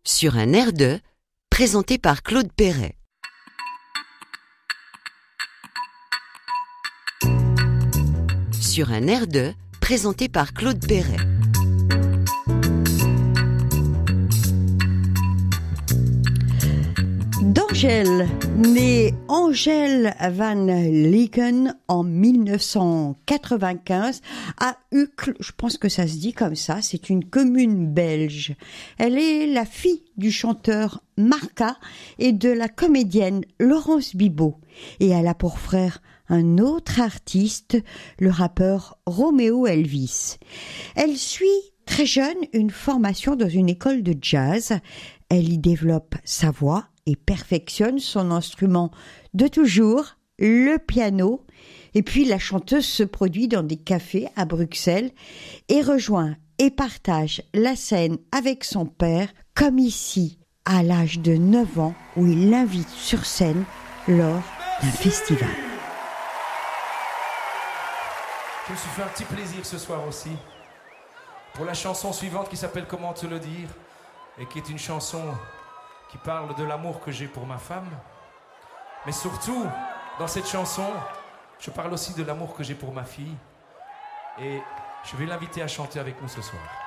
Sur un air de, présenté par Claude Perret. Sur un air de, présenté par Claude Perret. D'Angèle, née Angèle van Leeken en 1995 à Uccle, je pense que ça se dit comme ça, c'est une commune belge. Elle est la fille du chanteur Marca et de la comédienne Laurence Bibot. Et elle a pour frère un autre artiste, le rappeur Romeo Elvis. Elle suit très jeune une formation dans une école de jazz. Elle y développe sa voix et perfectionne son instrument de toujours, le piano. Et puis la chanteuse se produit dans des cafés à Bruxelles et rejoint et partage la scène avec son père, comme ici, à l'âge de 9 ans, où il l'invite sur scène lors d'un festival. Je me suis fait un petit plaisir ce soir aussi pour la chanson suivante qui s'appelle Comment te le dire et qui est une chanson qui parle de l'amour que j'ai pour ma femme. Mais surtout, dans cette chanson, je parle aussi de l'amour que j'ai pour ma fille. Et je vais l'inviter à chanter avec nous ce soir.